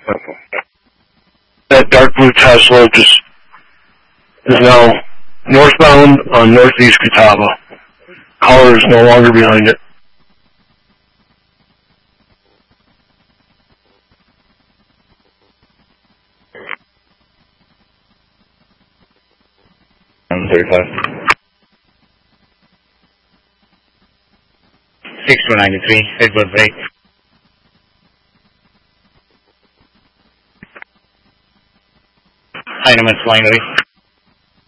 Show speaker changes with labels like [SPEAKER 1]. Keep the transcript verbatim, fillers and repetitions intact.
[SPEAKER 1] That dark blue Tesla just is now northbound on Northeast Catawba. Caller is no longer behind it.
[SPEAKER 2] thirty-five. six two ninety-three, Edward break. Heineman's Winery.